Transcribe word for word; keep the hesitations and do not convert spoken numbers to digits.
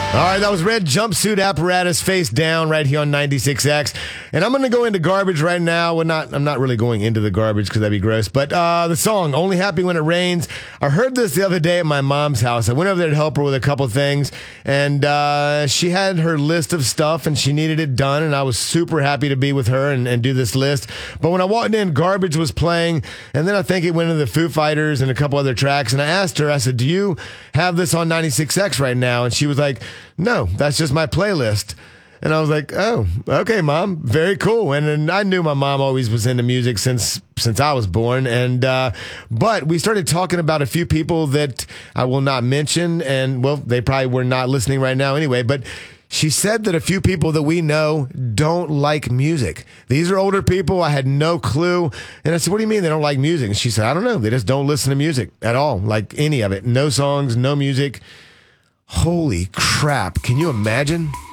All right, that was Red Jumpsuit Apparatus, Face Down, right here on ninety-six X. And I'm going to go into garbage right now. Well, not, I'm not really going into the garbage because that'd be gross. But uh, the song, Only Happy When It Rains. I heard this the other day at my mom's house. I went over there to help her with a couple things. And uh, she had her list of stuff and she needed it done. And I was super happy to be with her and, and do this list. But when I walked in, Garbage was playing. And then I think it went into the Foo Fighters and a couple other tracks. And I asked her, I said, do you have this on ninety-six X right now? And she was like, no, that's just my playlist. And I was like, oh, okay, Mom, very cool. And, and I knew my mom always was into music since since I was born. And uh, but we started talking about a few people that I will not mention. And, well, they probably were not listening right now anyway. But she said that a few people that we know don't like music. These are older people. I had no clue. And I said, what do you mean they don't like music? And she said, I don't know. They just don't listen to music at all, like any of it. No songs, no music. Holy crap. Can you imagine?